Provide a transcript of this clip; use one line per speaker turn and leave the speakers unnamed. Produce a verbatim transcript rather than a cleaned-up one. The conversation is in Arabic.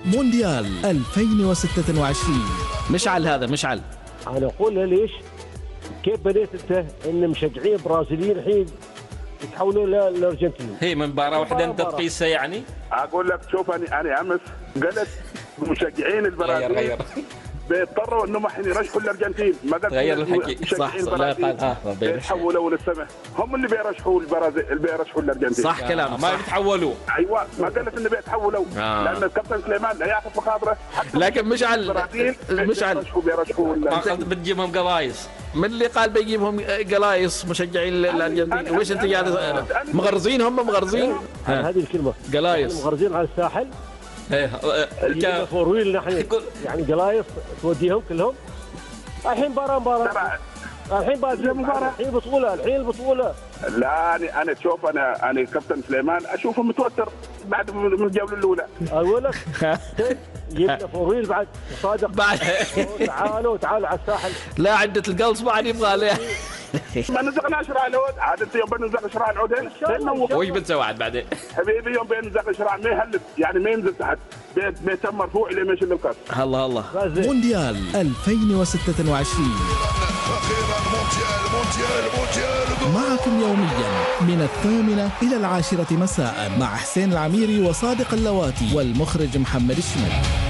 مونديال ألفين وستة وعشرين.
مشعل هذا مشعل،
انا اقول ليش كيف بديت انت ان مشجعين برازيليين الحين يتحولون للارجنتين؟
هي من مباراه واحده انت تقيسها يعني؟
اقول لك شوف انا انا امس قلت مشجعين البرازيل بيضطروا انهم الحين يرشحوا الارجنتين، ما قلت
غير الحكي صح صح. لا قال ها
بيتحولوا للسماء، هم اللي بيرشحوا البرازيل اللي بيرشحوا الارجنتين.
صح كلام، ما بيتحولوا.
ايوه ما قلت انه بيتحولوا آه. لان الكابتن سليمان لا يعرف مخاطره،
لكن مشعل مشعل
بيرشحوا
بتجيبهم قلايص. من اللي قال بيجيبهم قلايص مشجعين الارجنتين؟ ويش انت قاعد مغرزين؟ هم مغرزين
هذه الكلمه
قلايص
مغرزين على الساحل.
ايه
فورويل نحن يعني قلايص توديهم كلهم. الحين مباراه مباراه الحين بعد المباراه الحين بطوله الحين البطوله.
لا انا انا تشوف انا انا كابتن سليمان اشوفه متوتر بعد من الجوله الاولى.
اقول لك جبنا فورويل بعد صادق بعد تعالوا تعالوا على الساحل.
لا عده القلص بعد يبغى له
ما نزغنا شراع العود عاد انت يوم بنزغ شراع العودين
وش بتسوي عاد بعدين؟
حبيبي يوم بنزغ شراع ما يهلب يعني ما ينزل تحت بيت بيتم مرفوع الى ما يشيل الكاس.
الله الله.
مونديال ألفين وستة وعشرين معكم يوميا من الثامنة إلى العاشرة مساء مع حسين العميري وصادق اللواتي والمخرج محمد الشمال.